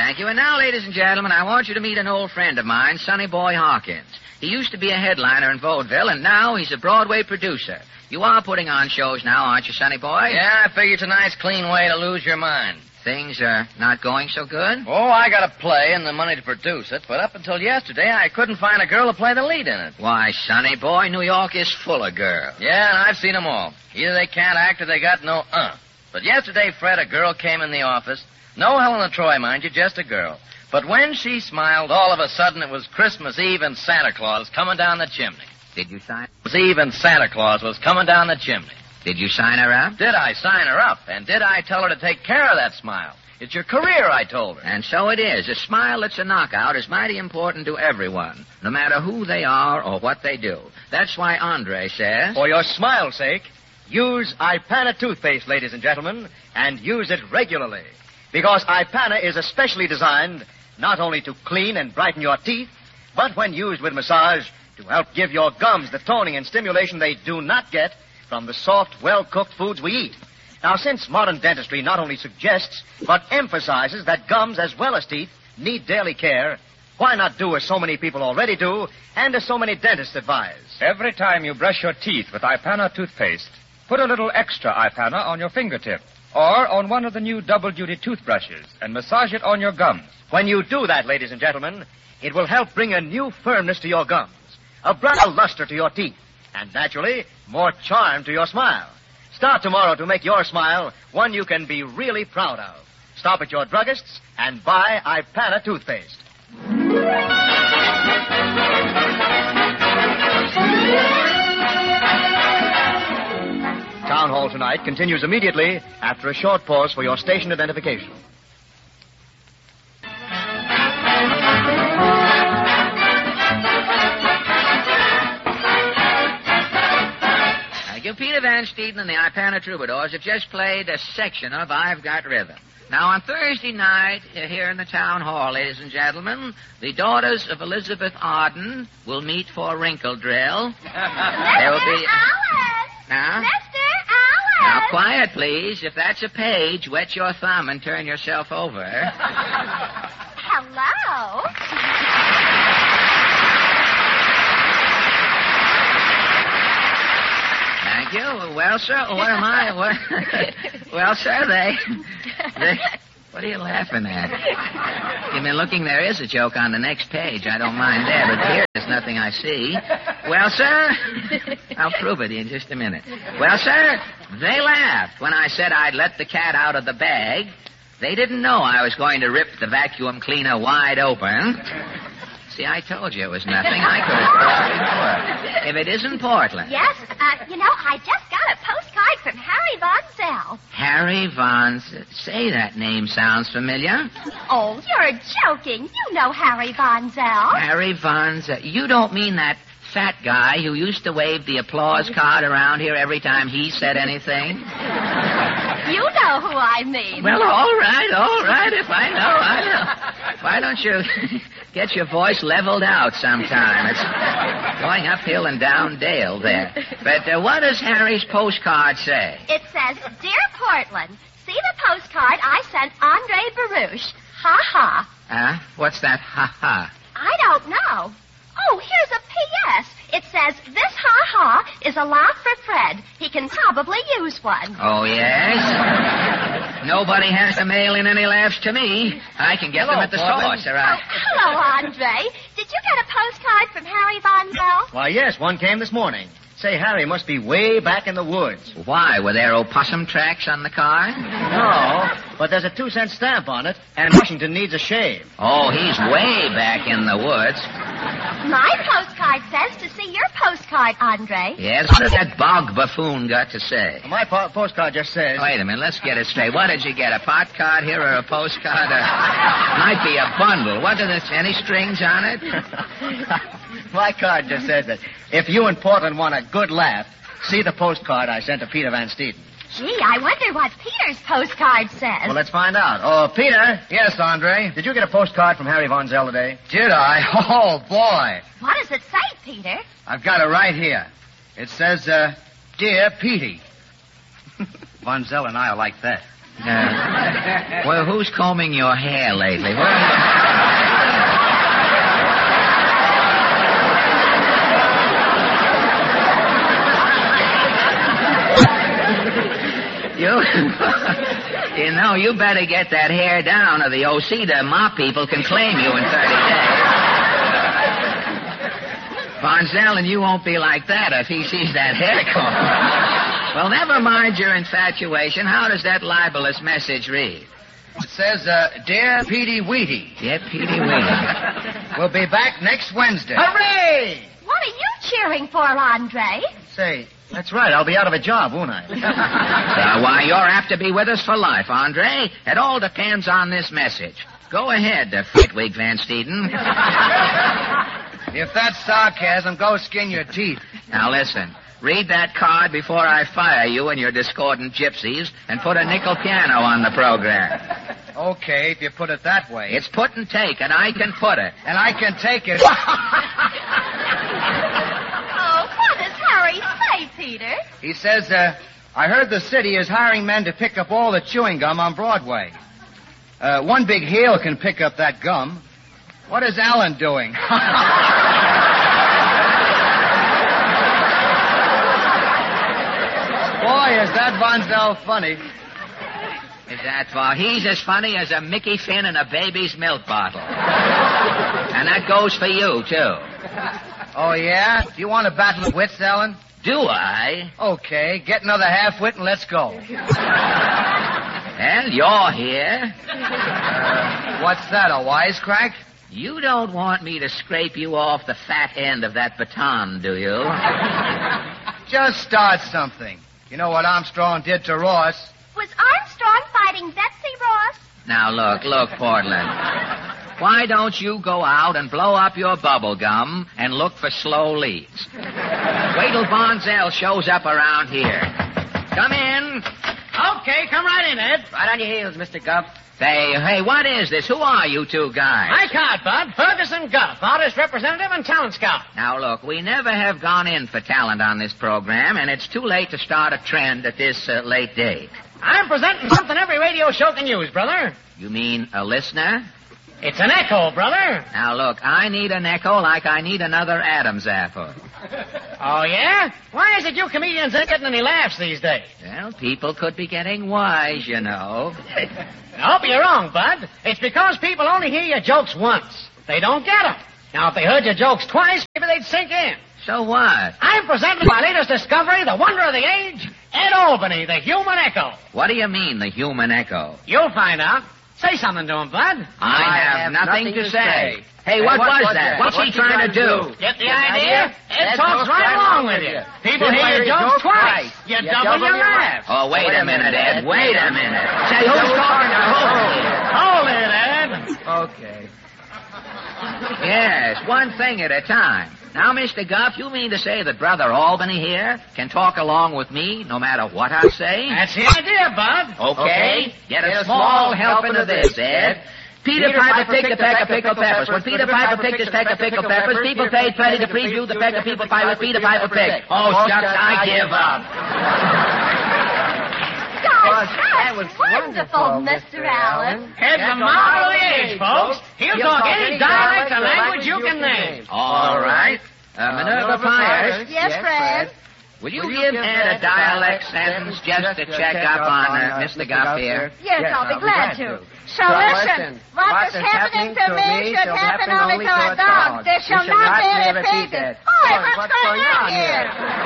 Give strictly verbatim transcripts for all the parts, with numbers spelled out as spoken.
Thank you. And now, ladies and gentlemen, I want you to meet an old friend of mine, Sonny Boy Hawkins. He used to be a headliner in vaudeville, and now he's a Broadway producer. You are putting on shows now, aren't you, Sonny Boy? Yeah, I figure it's a nice, clean way to lose your mind. Things are not going so good? Oh, I got a play and the money to produce it, but up until yesterday, I couldn't find a girl to play the lead in it. Why, Sonny Boy, New York is full of girls. Yeah, and I've seen them all. Either they can't act or they got no uh. But yesterday, Fred, a girl came in the office. No Helen of Troy, mind you, just a girl. But when she smiled, all of a sudden it was Christmas Eve and Santa Claus coming down the chimney. Did you sign? Christmas Eve and Santa Claus was coming down the chimney. Did you sign her up? Did I sign her up? And did I tell her to take care of that smile? It's your career, I told her. And so it is. A smile that's a knockout is mighty important to everyone, no matter who they are or what they do. That's why Andre says... For your smile's sake, use Ipana toothpaste, ladies and gentlemen, and use it regularly. Because Ipana is especially designed not only to clean and brighten your teeth, but when used with massage, to help give your gums the toning and stimulation they do not get from the soft, well-cooked foods we eat. Now, since modern dentistry not only suggests, but emphasizes that gums as well as teeth need daily care, why not do as so many people already do and as so many dentists advise? Every time you brush your teeth with Ipana toothpaste, put a little extra Ipana on your fingertip or on one of the new double-duty toothbrushes and massage it on your gums. When you do that, ladies and gentlemen, it will help bring a new firmness to your gums, a brighter luster to your teeth, and naturally, more charm to your smile. Start tomorrow to make your smile one you can be really proud of. Stop at your druggist's and buy Ipana toothpaste. Town Hall tonight continues immediately after a short pause for your station identification. Peter Van Steeden and the Ipana Troubadours have just played a section of I've Got Rhythm. Now, on Thursday night, uh, here in the town hall, ladies and gentlemen, the daughters of Elizabeth Arden will meet for Wrinkle Drill. There will be... Alice! Now? Mister Alice! Now, quiet, please. If that's a page, wet your thumb and turn yourself over. Hello? Thank you. Well, sir, what am I? What? Well, sir, they, they... What are you laughing at? You've been looking. There is a joke on the next page. I don't mind there, but here there's nothing I see. Well, sir, I'll prove it in just a minute. Well, sir, they laughed when I said I'd let the cat out of the bag. They didn't know I was going to rip the vacuum cleaner wide open. See, I told you it was nothing. I could have told you before. If it isn't Portland. Yes, uh, you know, I just got a postcard from Harry Von Zell. Harry Von Zell. Say, that name sounds familiar. Oh, you're joking. You know Harry Von Zell. Harry Von Zell. You don't mean that fat guy who used to wave the applause card around here every time he said anything? You know who I mean. Well, all right, all right. If I know, I know. Why don't you get your voice leveled out sometime? It's going uphill and down dale there. But uh, what does Harry's postcard say? It says, Dear Portland, see the postcard I sent Andre Baruch. Ha ha. Huh? What's that ha ha? I don't know. Oh, here's a P S. It says, this ha-ha is a laugh for Fred. He can probably use one. Oh, yes? Nobody has to mail in any laughs to me. I can get Hello, them at the Portland. source, all right? Oh, hello, Andre. Did you get a postcard from Harry Von Zell? Why, yes, one came this morning. Say, Harry must be way back in the woods. Why? Were there opossum tracks on the car? No, but there's a two-cent stamp on it, and Washington needs a shave. Oh, he's way back in the woods. My postcard says to see your postcard, Andre. Yes, what has that bog buffoon got to say? My po- postcard just says... Wait a minute, let's get it straight. What did you get, a pot card here or a postcard? Or... Might be a bundle. What are there, any strings on it? My card just says that if you in Portland want a good laugh, see the postcard I sent to Peter Van Steeden. Gee, I wonder what Peter's postcard says. Well, let's find out. Oh, Peter. Yes, Andre? Did you get a postcard from Harry Von Zell today? Did I? Oh, boy. What does it say, Peter? I've got it right here. It says, uh, Dear Petey. Von Zell and I are like that. Uh, well, who's combing your hair lately? Where are you? You, you know, you better get that hair down, or the O C, the mop people, can claim you in thirty days. Bonzell, and you won't be like that if he sees that hair comb. Well, never mind your infatuation. How does that libelous message read? It says, uh, Dear Petey Wheaty, Yeah, Petey Wheaty. we'll be back next Wednesday. Hooray! What are you cheering for, Andre? Say, that's right. I'll be out of a job, won't I? Uh, why, you're apt to be with us for life, Andre. It all depends on this message. Go ahead, uh, Flitwick Van Steeden. If that's sarcasm, go skin your teeth. Now, listen. Read that card before I fire you and your discordant gypsies and put a nickel piano on the program. Okay, if you put it that way. It's put and take, and I can put it. And I can take it. Oh, what does Harry say, Peter? He says, uh, I heard the city is hiring men to pick up all the chewing gum on Broadway. Uh, one big hail can pick up that gum. What is Alan doing? Boy, is that Vonzell funny. Is that well? He's as funny as a Mickey Finn in a baby's milk bottle. And that goes for you, too. Oh, yeah? Do you want a battle of wits, Alan? Do I? Okay, get another half-wit and let's go. Well, you're here. Uh, what's that, a wisecrack? You don't want me to scrape you off the fat end of that baton, do you? Just start something. You know what Armstrong did to Ross? Was Armstrong fighting Betsy Ross? Now, look, look, Portland. Why don't you go out and blow up your bubble gum and look for slow leads? Wait till Bonzell shows up around here. Come in. Okay, come right in, Ed. Right on your heels, Mister Guff. Say, hey, what is this? Who are you two guys? My card, Bud. Ferguson Guff, artist representative and talent scout. Now, look, we never have gone in for talent on this program, and it's too late to start a trend at this uh, late date. I'm presenting something every radio show can use, brother. You mean a listener? It's an echo, brother. Now, look, I need an echo like I need another Adam's apple. Oh, yeah? Why is it you comedians ain't getting any laughs these days? Well, people could be getting wise, you know. Nope, you're wrong, Bud. It's because people only hear your jokes once. They don't get them. Now, if they heard your jokes twice, maybe they'd sink in. So what? I'm presenting my latest discovery, the wonder of the age, Ed Albany, the human echo. What do you mean, the human echo? You'll find out. Say something to him, Bud. I, have, nothing, to say. Hey, what, was that? What's he trying to do? Get the idea? Ed talks right along with you. People hear your jokes twice. You double your laughs. Oh, wait a minute, Ed. Wait a minute. Say, who's talking to who? Hold it, Ed. Okay. Yes, one thing at a time. Now, Mister Guff, you mean to say that Brother Albany here can talk along with me no matter what I say? That's the idea, Bud. Okay. Get a small helping of this, Ed. Peter Piper picked a peck of pickled peppers. When Peter Piper picked his peck of pickled peppers, people paid plenty to preview the peck of people pie with Peter Piper picked. Oh, shucks, I give up. Gosh, that was wonderful, Mister Allen. Ed's a model of the age, folks. He'll talk any dialect or language you can name. All right. Uh, Minerva Myers, Yes, Fred? will you give Ed a dialect sentence just to check up on uh, Mister Guff here? Yes, I'll be glad to. So listen, what is happening to me should happen only to a dog. This shall not be repeated. Boy, what's going on here?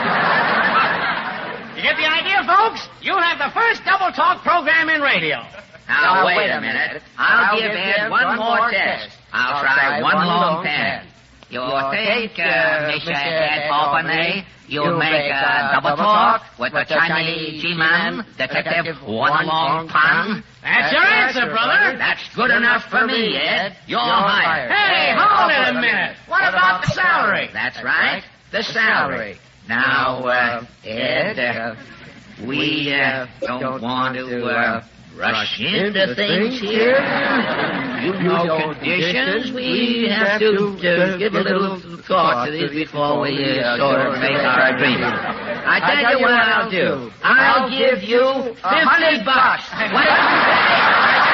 You get the idea, folks? You'll have the first double talk program in radio. Now, wait a minute. I'll give Ed one more test. I'll try one long pen. You think, uh, Mister Ed Albany, you'll make a double talk with the Chinese G-man, Detective One Long Pun? That's your answer, brother. That's good enough for me, Ed. You're hired. Hey, hold it a minute. What about the salary? That's right. The salary. Now, uh, Ed, uh, we uh, don't want to uh, rush into things here. You know conditions. We have to uh, give a little thought to these before we uh, sort of make our agreement. I tell, I tell you, you what I'll do. do. I'll, I'll give you fifty bucks. What did you say?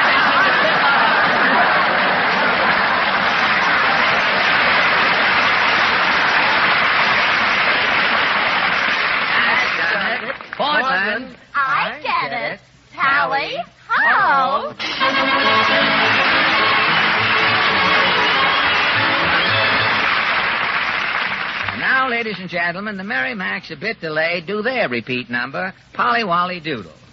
Portland. I get it. Tally ho. Now, ladies and gentlemen, the Merry Macks, a bit delayed, do their repeat number, Polly Wolly Doodle.